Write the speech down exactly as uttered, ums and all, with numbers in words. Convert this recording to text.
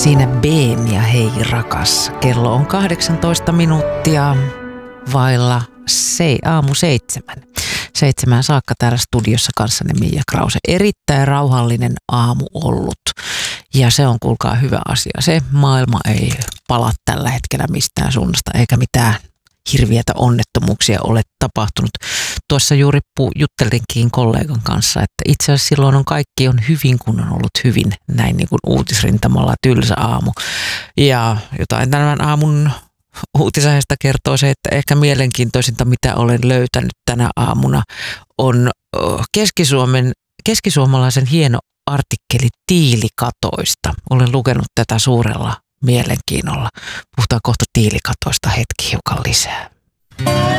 Siinä Ben ja hei rakas. Kello on kahdeksantoista minuuttia vailla se, aamu seitsemän. Seitsemään saakka täällä studiossa kanssani Mia Krause. Erittäin rauhallinen aamu ollut. Ja se on, kuulkaa, hyvä asia. Se maailma ei pala tällä hetkellä mistään suunnasta eikä mitään hirviätä onnettomuuksia ole tapahtunut. Tuossa juuri juttelinkin kollegan kanssa, että itse asiassa silloin on kaikki on hyvin, kun on ollut hyvin, näin niin kuin uutisrintamalla tylsä aamu. Ja jotain tämän aamun uutisaiheesta kertoo se, että ehkä mielenkiintoisinta, mitä olen löytänyt tänä aamuna, on Keski-Suomen, keskisuomalaisen hieno artikkeli tiilikatoista. Olen lukenut tätä suurella mielenkiinnolla. Puhutaan kohta tiilikatoista hetki hiukan lisää.